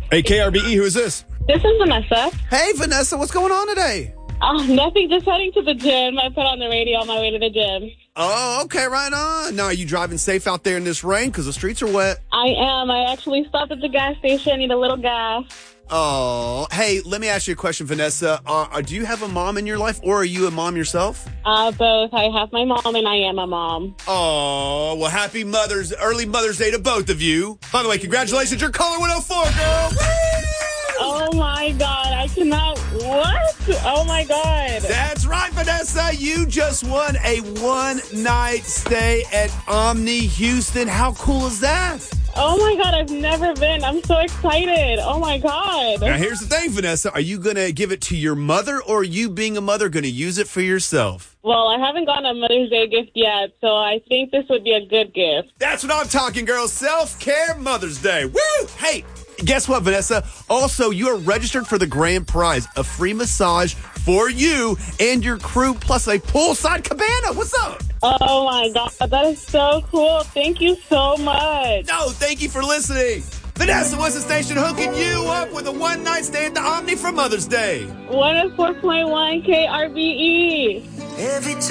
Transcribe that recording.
Hey, KRBE, who is this? This is Vanessa. Hey, Vanessa, what's going on today? Nothing, just heading to the gym. I put on the radio on my way to the gym. Oh, okay, right on. Now, are you driving safe out there in this rain? Because the streets are wet. I am. I actually stopped at the gas station, need a little gas. Oh, hey, let me ask you a question, Vanessa. Do you have a mom in your life, or are you a mom yourself? Both. I have my mom and I am a mom. Oh, well, happy early Mother's Day to both of you. By the way, congratulations, you're caller 104, girl. Woo! Oh, my God. I cannot. What? Oh, my God. That's right, Vanessa. You just won a one-night stay at Omni Houston. How cool is that? Oh, my God. I've never been. I'm so excited. Oh, my God. Now, here's the thing, Vanessa. Are you going to give it to your mother, or are you, being a mother, going to use it for yourself? Well, I haven't gotten a Mother's Day gift yet, so I think this would be a good gift. That's what I'm talking, girls. Self-care Mother's Day. Woo! Hey, guess what, Vanessa? Also, you are registered for the grand prize, a free massage for you and your crew, plus a poolside cabana. What's up? Oh, my God. That is so cool. Thank you so much. No, thank you for listening. Vanessa was the station hooking you up with a one-night stay at the Omni for Mother's Day. 104.1 KRBE. Every time